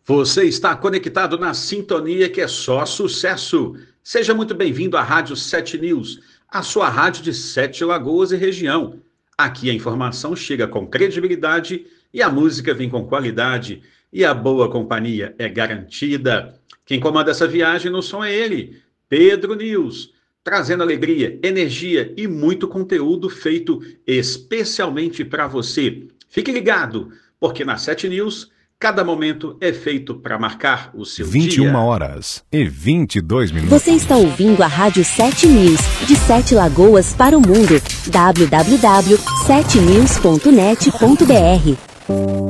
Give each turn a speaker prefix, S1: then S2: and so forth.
S1: Você está conectado na sintonia que é só sucesso. Seja muito bem-vindo à Rádio 7 News, a sua rádio de Sete Lagoas e região. Aqui a informação chega com credibilidade e a música vem com qualidade e a boa companhia é garantida. Quem comanda essa viagem no som é ele, Pedro News, trazendo alegria, energia e muito conteúdo feito especialmente para você. Fique ligado, porque na 7 News cada momento é feito para marcar o seu
S2: 21
S1: dia.
S2: horas e 22 minutos.
S3: Você está ouvindo a Rádio 7 News, de Sete Lagoas para o mundo. www.7news.net.br